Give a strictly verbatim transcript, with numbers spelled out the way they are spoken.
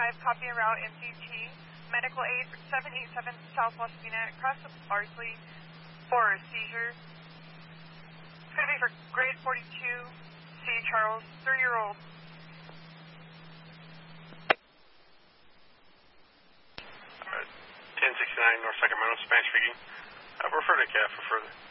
five, copy en route M C T. Medical aid seven eight seven Southwest Unit, across the Barsley for a seizure. It's going to be for grade forty-two, C. Charles, three-year-old. ten sixty-nine North Sacramento, Spanish speaking. Uh, refer to C A F for further.